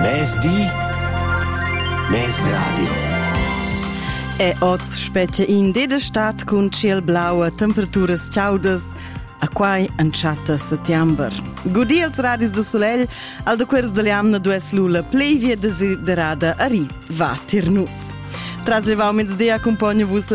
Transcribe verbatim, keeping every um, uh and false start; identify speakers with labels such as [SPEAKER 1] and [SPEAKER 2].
[SPEAKER 1] Mes di, mes radio.
[SPEAKER 2] E oz specchia in deda stat con ciel blaua, temperaturas ciaudas, a quai anciata settember. Gudi als radis do Soleil, al de quers de liamna dues lula plevia desiderada a ri va tirnus. Tras levau mezz'dia accompagna vus